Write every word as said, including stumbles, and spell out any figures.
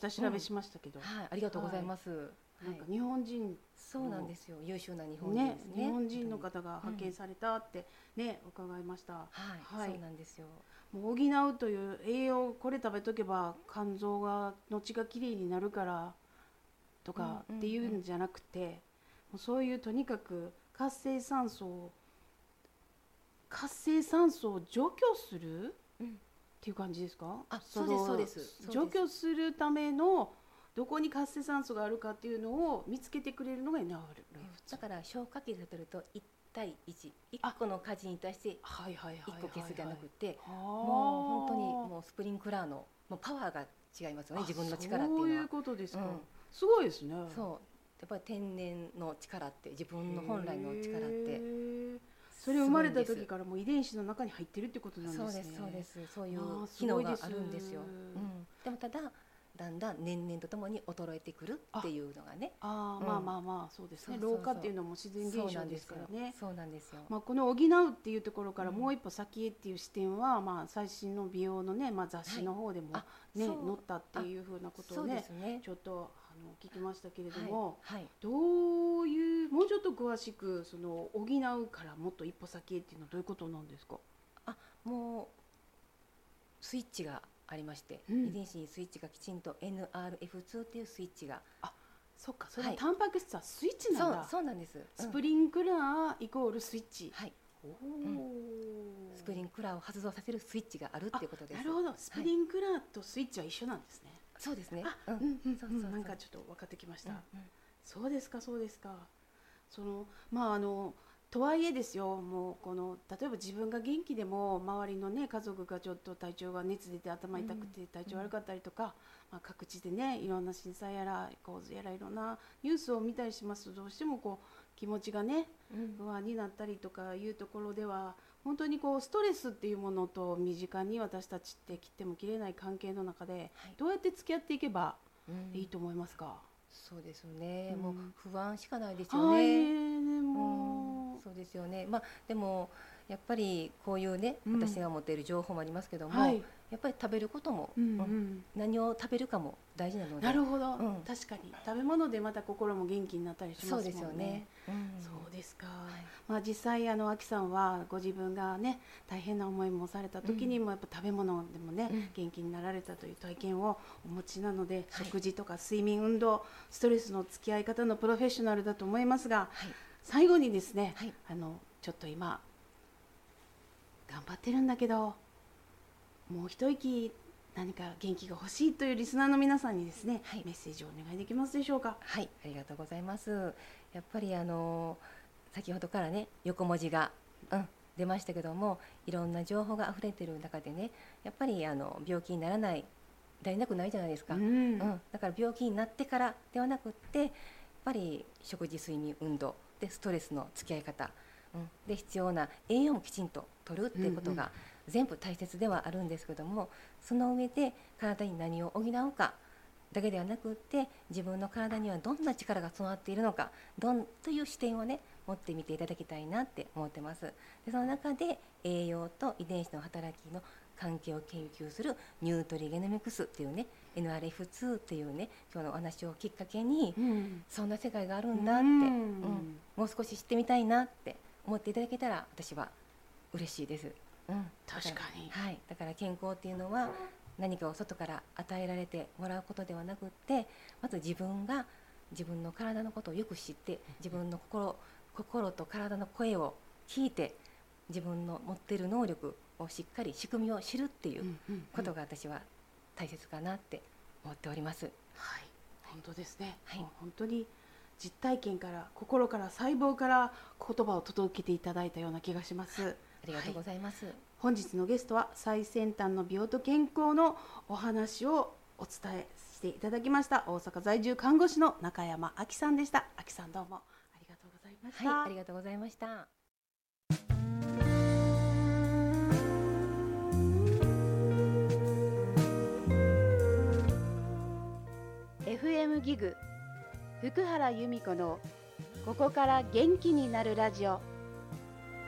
下調べしましたけど、 うんはい、ありがとうございます、はい、 なんか日本人、 そうなんですよ、優秀な日本人ですね。 ね、日本人の方が派遣されたってね、うん、伺いました。 はい、はい、そうなんですよ。 もう補うという栄養、これ食べとけば肝臓がの血がきれいになるからとかっていうんじゃなくて、うんうんうん、もうそういうとにかく活性酸素を活性酸素を除去する、うん、っていう感じですか？ あ、そうですそうです。 除去するためのどこに活性酸素があるかっていうのを見つけてくれるのが エヌアールエフツー、 だから消化器で取るといち対いち、いっこの家事に対していっこ消すじゃなくて、もう本当にもうスプリンクラーのもうパワーが違いますよね、自分の力っていうのは。 そういうことですか、うん、すごいですね。 そう、やっぱり天然の力って、自分の本来の力ってそれ生まれた時からもう遺伝子の中に入ってるってことなんですね。 そうですそうです、そういう機能があるんですよ。うん、でもただだんだん年々とともに衰えてくるっていうのがね。 あ、あ、うん、まあまあまあそうですね。老化っていうのも自然現象ですからね。 そうなんですよ。 まあこの補うっていうところからもう一歩先へっていう視点は、うん、まあ最新の美容のね、まあ、雑誌の方でもね、はい、載ったっていうふうなことを ね, ねちょっとあの聞きましたけれども、はいはい、どういうもうちょっと詳しくその補うからもっと一歩先へっていうのはどういうことなんですか？ あ、もうスイッチがありまして、うん、遺伝子にスイッチがきちんと エヌアールエフツー っていうスイッチが、 あ、そっか、それはタンパク質はスイッチなんだ。 そう、そうなんです、うん、 スプリンクラーイコールスイッチ、 はい、お、うん、スプリンクラーを発動させるスイッチがあるっていうことです。 なるほど、スプリンクラーとスイッチは一緒なんですね。 はい、そうですね。 あ、うんうんうん、そうそうそう、なんかちょっと分かってきました。うんうん、そうですかそうですか。そのまああのとはいえですよ、もうこの例えば自分が元気でも周りの、ね、家族がちょっと体調が熱出て頭痛くて体調悪かったりとか、うん、まあ、各地でねいろんな震災やら洪水やらいろんなニュースを見たりしますと、どうしてもこう気持ちがね、うん、不安になったりとかいうところでは、本当にこうストレスっていうものと身近に私たちって切っても切れない関係の中で、はい、どうやって付き合っていけばいいと思いますか？うん、 そうですね、うん、もう不安しかないですよね。もう、うん、そうですよね。まあでもやっぱりこういうね、うん、私が持っている情報もありますけども、はい、やっぱり食べることも、うんうん、何を食べるかも大事なので。 なるほど、うん、確かに食べ物でまた心も元気になったりしますもんね。 そうですよね、 うん、そうですか、はい、まあ、実際あのあきさんはご自分がね大変な思いもされた時にもやっぱ食べ物でもね、うん、元気になられたという体験をお持ちなので、はい、食事とか睡眠、運動、ストレスの付き合い方のプロフェッショナルだと思いますが、はい、最後にですね、はい、あのちょっと今頑張ってるんだけどもう一息何か元気が欲しいというリスナーの皆さんにですね、はい、メッセージをお願いできますでしょうか？ はい、ありがとうございます。やっぱりあの先ほどからね横文字が、うん、出ましたけども、いろんな情報があふれている中でね、やっぱりあの病気にならないなりなくないじゃないですか、うんうん、だから病気になってからではなくって、やっぱり食事、睡眠、運動でストレスの付き合い方、うん、で必要な栄養もきちんと取るっていうことが全部大切ではあるんですけども、その上で体に何を補うかだけではなくって、自分の体にはどんな力が備わっているのか、どんという視点をね持ってみていただきたいなって思ってます。でその中で栄養と遺伝子の働きの関係を研究するニュートリゲノミクスっていうね エヌアールエフツー っていうね今日のお話をきっかけに、うん、そんな世界があるんだって、うんうん、もう少し知ってみたいなって思っていただけたら私は嬉しいです。うん、 確かに、 はい、だから健康っていうのは何かを外から与えられてもらうことではなくって、まず自分が自分の体のことをよく知って、自分の 心, 心と体の声を聞いて、自分の持っている能力をしっかり仕組みを知るっていうことが私は大切かなって思っております。 はい、本当ですね、はい、もう本当に実体験から心から細胞から言葉を届けていただいたような気がします。はい、 ありがとうございます。はい、 本日のゲストは最先端の美容と健康のお話をお伝えしていただきました大阪在住看護師の中山あきさんでした。あきさんどうもありがとうございました。 はい、ありがとうございました。 エフエム ギグ福原由美子のここから元気になるラジオ。